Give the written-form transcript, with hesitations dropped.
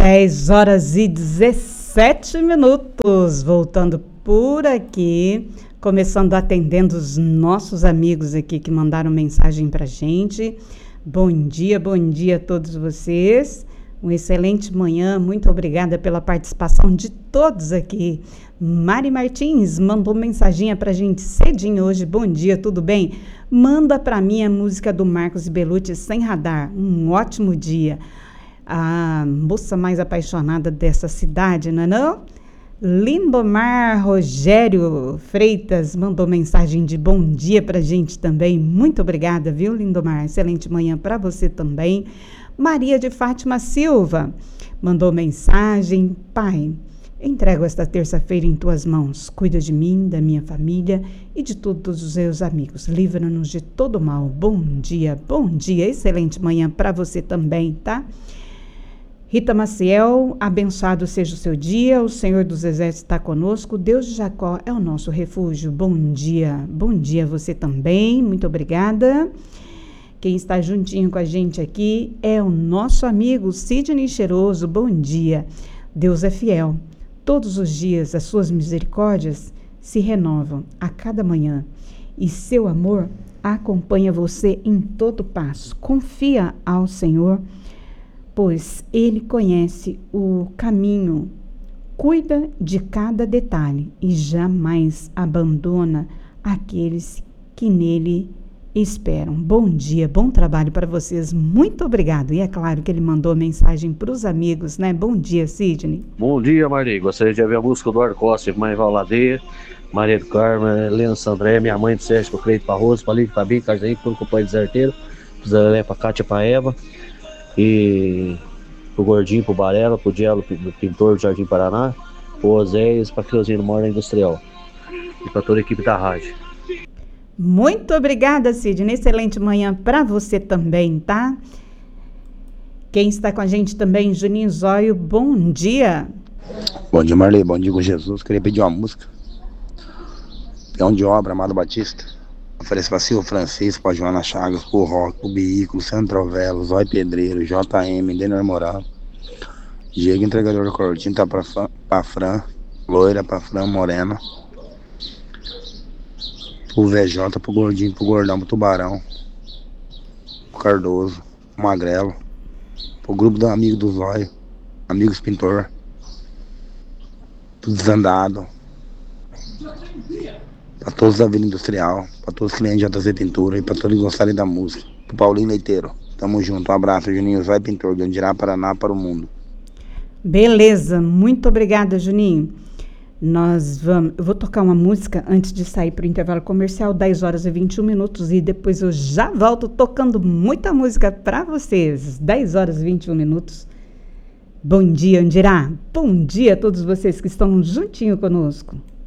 10 horas e 17 minutos, voltando por aqui, começando atendendo os nossos amigos aqui que mandaram mensagem pra gente. Bom dia a todos vocês, uma excelente manhã, muito obrigada pela participação de todos aqui. Mari Martins mandou mensaginha pra gente cedinho hoje, bom dia, tudo bem? Manda pra mim a música do Marcos Bellucci, Sem Radar, um ótimo dia. A moça mais apaixonada dessa cidade, não é não? Lindomar Rogério Freitas mandou mensagem de bom dia pra gente também. Muito obrigada, viu, Lindomar? Excelente manhã para você também. Maria de Fátima Silva mandou mensagem. Pai, entrego esta terça-feira em tuas mãos. Cuida de mim, da minha família e de todos os meus amigos. Livra-nos de todo mal. Bom dia. Excelente manhã para você também, tá? Rita Maciel, abençoado seja o seu dia, o Senhor dos Exércitos está conosco, Deus de Jacó é o nosso refúgio. Bom dia a você também, muito obrigada. Quem está juntinho com a gente aqui é o nosso amigo Sidney Cheiroso, bom dia. Deus é fiel, todos os dias as suas misericórdias se renovam a cada manhã e seu amor acompanha você em todo passo. Confia ao Senhor, pois Ele conhece o caminho, cuida de cada detalhe e jamais abandona aqueles que nele esperam. Bom dia, bom trabalho para vocês, muito obrigado. E é claro que ele mandou mensagem para os amigos, né? Bom dia, Sidney. Bom dia, Marli. Gostaria de ouvir a música do Eduardo Costa, Mãe Valadeia, Maria do Carmo, Helena Sandré, minha mãe do Sérgio, Cleito Barroso, Palito, Fabinho, Cardaí, todo o companheiro deserteiro, Zé para Cátia, para Eva. E pro Gordinho, pro Barela, pro Dielo, pro Pintor do Jardim Paraná, pro Oséias, pra Creuzinho do Morda Industrial e pra toda a equipe da rádio. Muito obrigada, Sidney, excelente manhã pra você também, tá? Quem está com a gente também, Juninho Zóio, bom dia. Bom dia, Marli, bom dia com Jesus, queria pedir uma música. Peão de Obra, Amado Batista. Oferece para Silvio Francisco, para Joana Chagas, para o Rock, para o Biículo, Centrovelo, Zói Pedreiro, JM, Denner Moral, Diego Entregador do Cortinho, tá para Fran, Loira, para Fran Morena, pro VJ, pro Gordinho, pro Gordão, pro Tubarão, pro Cardoso, pro Magrelo, pro grupo do amigo do Zóio, Amigos Pintor, pro Desandado, para todos da Vila Industrial, para todos os clientes de JZ Pintura e para todos que gostarem da música. Pro Paulinho Leiteiro, tamo junto, um abraço, Juninho Zóio Pintor, de Andirá, Paraná, para o mundo. Beleza, muito obrigada, Juninho. Eu vou tocar uma música antes de sair para o intervalo comercial, 10 horas e 21 minutos, e depois eu já volto tocando muita música para vocês, 10 horas e 21 minutos. Bom dia, Andirá. Bom dia a todos vocês que estão juntinho conosco.